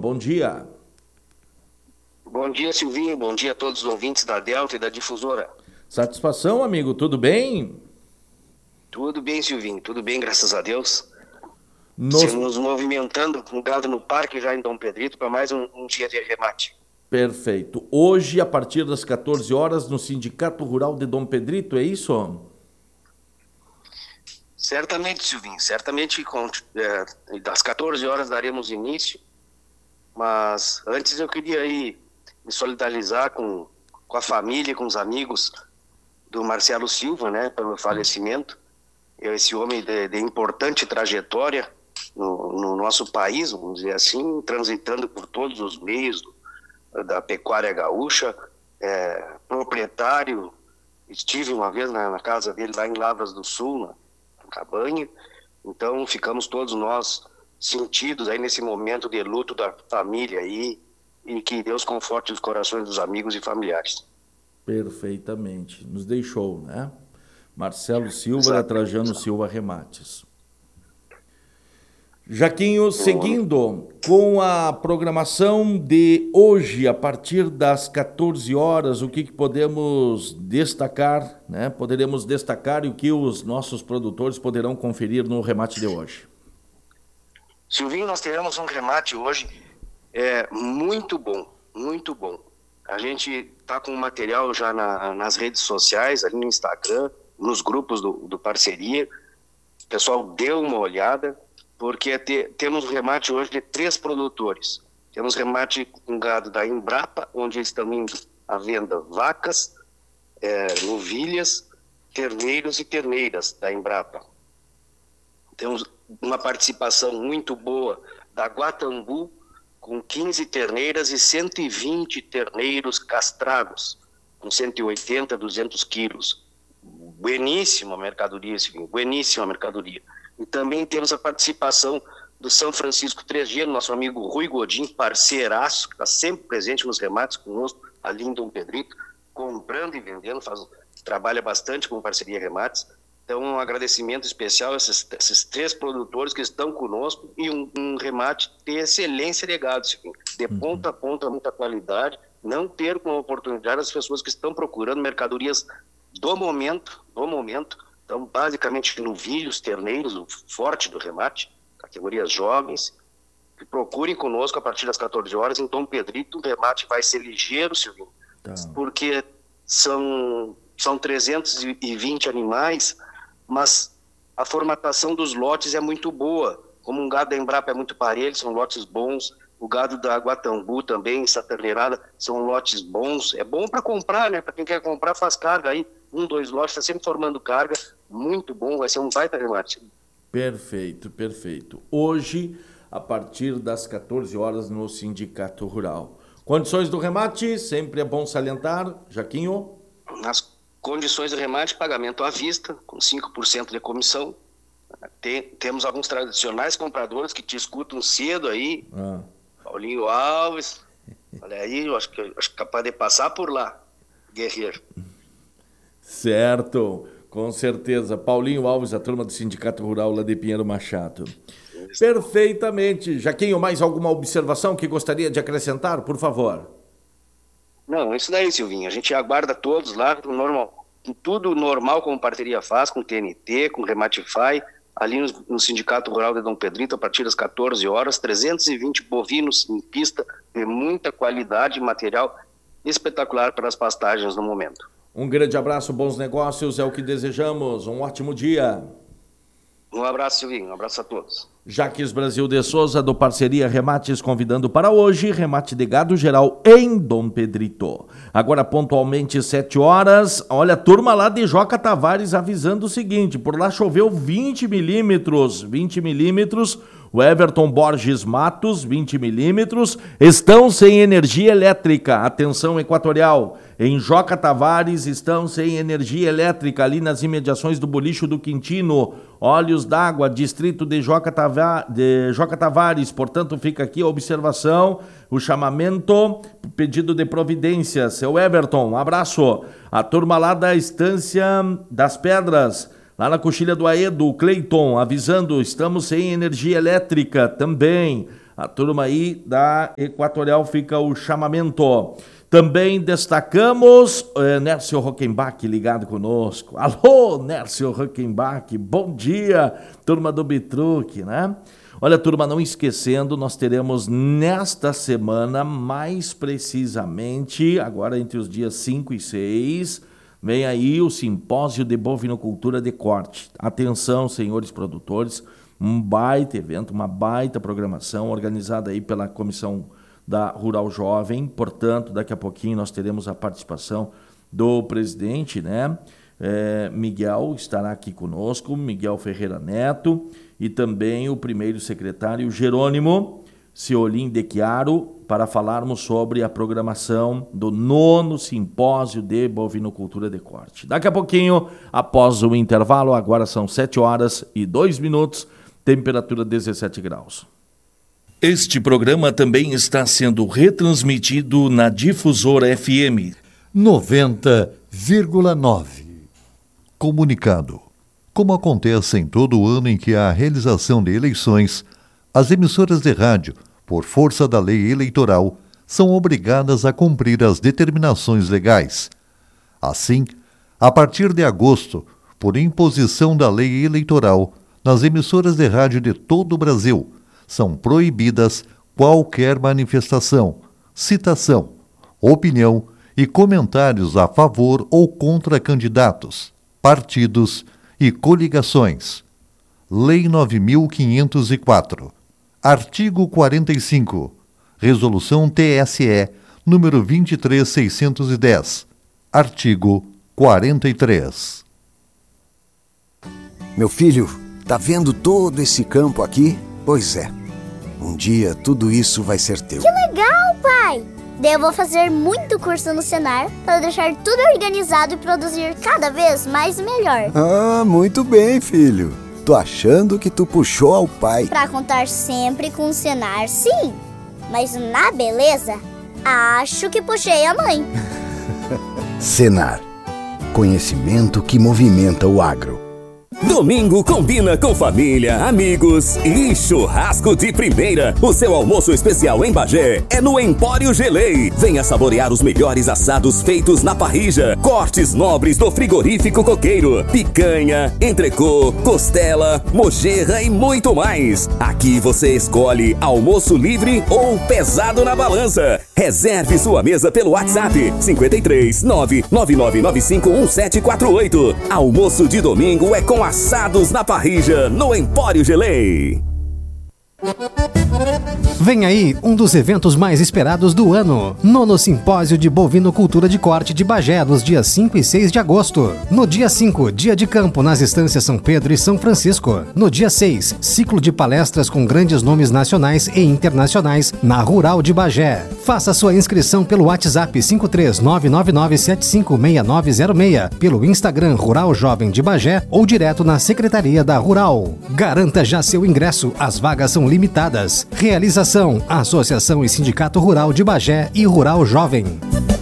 bom dia. Bom dia, Silvinho. Bom dia a todos os ouvintes da Delta e da Difusora. Satisfação, amigo, tudo bem? Tudo bem, Silvinho. Tudo bem, graças a Deus. Nos... Nos movimentando, um gado no parque já em Dom Pedrito para mais um dia de remate. Perfeito. Hoje, a partir das 14 horas, no Sindicato Rural de Dom Pedrito, é isso? Certamente, Silvinho. Certamente, das 14 horas daremos início. Mas antes eu queria aí me solidarizar com a família, com os amigos do Marcelo Silva, né, pelo falecimento. Esse homem de importante trajetória no nosso país, vamos dizer assim, transitando por todos os meios da pecuária gaúcha, proprietário. Estive uma vez na casa dele lá em Lavras do Sul, na Cabanha. Então ficamos todos nós sentidos aí nesse momento de luto da família aí, e que Deus conforte os corações dos amigos e familiares. Perfeitamente. Nos deixou, né? Marcelo Silva da Trajano Silva Remates. Jaquinho, seguindo com a programação de hoje, a partir das 14 horas, o que podemos destacar, né? Poderemos destacar e o que os nossos produtores poderão conferir no remate de hoje. Silvinho, nós teremos um remate hoje muito bom, muito bom. A gente está com o material já nas redes sociais, ali no Instagram, nos grupos do Parceria. O pessoal deu uma olhada, porque temos um remate hoje de 3 produtores. Temos remate com gado da Embrapa, onde estão indo à venda vacas, novilhas, terneiros e terneiras da Embrapa. Temos uma participação muito boa da Guatambu, com 15 terneiras e 120 terneiros castrados, com 180, 200 quilos. Bueníssima mercadoria, bueníssima mercadoria. E também temos a participação do São Francisco 3G, nosso amigo Rui Godin, parceiraço, que está sempre presente nos remates conosco, ali em Dom Pedrito, comprando e vendendo, trabalha bastante com Parceria Remates. Então, um agradecimento especial a esses 3 produtores que estão conosco e um remate de excelência de gado, de ponta a ponta, muita qualidade. Não percam a oportunidade as pessoas que estão procurando mercadorias do momento. Então, basicamente, novilhos, terneiros, o forte do remate, categorias jovens, que procurem conosco a partir das 14 horas. Em Dom Pedrito, o remate vai ser ligeiro, Silvinho, porque são 320 animais, mas a formatação dos lotes é muito boa. Como um gado da Embrapa é muito parelho, são lotes bons. O gado da Guatambu também, essa terneirada, são lotes bons. É bom para comprar, né? Para quem quer comprar, faz carga aí. 1, 2 lotes, está sempre formando carga. Muito bom, vai ser um baita remate. Perfeito, perfeito. Hoje, a partir das 14 horas, no Sindicato Rural. Condições do remate, sempre é bom salientar, Jaquinho? Nas condições do remate, pagamento à vista, com 5% de comissão. Temos alguns tradicionais compradores que te escutam cedo aí. Paulinho Alves, olha aí, eu acho que é capaz de passar por lá, guerreiro. Certo, com certeza. Paulinho Alves, a turma do Sindicato Rural lá de Pinheiro Machado. Perfeitamente. Jaquinho, mais alguma observação que gostaria de acrescentar, por favor? Não, isso daí, Silvinho. A gente aguarda todos lá, tudo normal como Parceria faz, com TNT, com Rematify, ali no Sindicato Rural de Dom Pedrito, a partir das 14 horas, 320 bovinos em pista, de muita qualidade, material espetacular para as pastagens no momento. Um grande abraço, bons negócios, é o que desejamos. Um ótimo dia. Um abraço, Silvinho. Um abraço a todos. Jaques Brasil de Souza, do Parceria Remates, convidando para hoje, remate de gado geral em Dom Pedrito. Agora, pontualmente, 7 horas. Olha, a turma lá de Joca Tavares avisando o seguinte, por lá choveu 20 milímetros. O Everton Borges Matos, 20 milímetros, estão sem energia elétrica. Atenção, Equatorial. Em Joca Tavares estão sem energia elétrica, ali nas imediações do Bolicho do Quintino. Olhos d'Água, distrito de Joca Tavares. Portanto, fica aqui a observação, o chamamento, pedido de providência. Seu Everton, um abraço. A turma lá da Estância das Pedras, lá na Coxilha do Aedo, o Cleiton, avisando, estamos sem energia elétrica também. A turma aí da Equatorial fica o chamamento. Também destacamos Nércio Rockenbach ligado conosco. Alô, Nércio Rockenbach, bom dia, turma do Bitruc, né? Olha, turma, não esquecendo, nós teremos nesta semana, mais precisamente, agora entre os dias 5 e 6, vem aí o Simpósio de Bovinocultura de Corte. Atenção, senhores produtores, um baita evento, uma baita programação organizada aí pela Comissão da Rural Jovem. Portanto, daqui a pouquinho nós teremos a participação do presidente, né? Miguel estará aqui conosco, Miguel Ferreira Neto, e também o primeiro secretário Jerônimo Ciolim de Chiaro, para falarmos sobre a programação do 9º Simpósio de Bovinocultura de Corte. Daqui a pouquinho, após o intervalo, agora são 7h02, temperatura 17 graus. Este programa também está sendo retransmitido na Difusora FM 90,9. Comunicado. Como acontece em todo o ano em que há a realização de eleições, as emissoras de rádio, por força da lei eleitoral, são obrigadas a cumprir as determinações legais. Assim, a partir de agosto, por imposição da lei eleitoral, nas emissoras de rádio de todo o Brasil, são proibidas qualquer manifestação, citação, opinião e comentários a favor ou contra candidatos, partidos e coligações. Lei 9.504. Artigo 45. Resolução TSE, número 23.610. Artigo 43. Meu filho, tá vendo todo esse campo aqui? Pois é. Um dia tudo isso vai ser teu. Que legal, pai! Daí eu vou fazer muito curso no Senar para deixar tudo organizado e produzir cada vez mais e melhor. Ah, muito bem, filho. Tô achando que tu puxou ao pai. Para contar sempre com o Senar, sim. Mas na beleza, acho que puxei a mãe. Senar. Conhecimento que movimenta o agro. Domingo combina com família, amigos e churrasco de primeira. O seu almoço especial em Bagé é no Empório Gelei. Venha saborear os melhores assados feitos na parrilla, cortes nobres do frigorífico coqueiro, picanha, entrecô, costela, mojerra e muito mais. Aqui você escolhe almoço livre ou pesado na balança. Reserve sua mesa pelo WhatsApp 53 99995 1748. Almoço de domingo é com assados na parrilla no Empório Gelei. Vem aí um dos eventos mais esperados do ano, 9º Simpósio de Bovinocultura de Corte de Bagé, nos dias 5 e 6 de agosto. No dia 5, dia de campo nas estâncias São Pedro e São Francisco. No dia 6, ciclo de palestras com grandes nomes nacionais e internacionais na Rural de Bagé. Faça sua inscrição pelo WhatsApp 53999756906, pelo Instagram Rural Jovem de Bagé ou direto na Secretaria da Rural. Garanta já seu ingresso, as vagas são limitadas. Realização: Associação e Sindicato Rural de Bagé e Rural Jovem.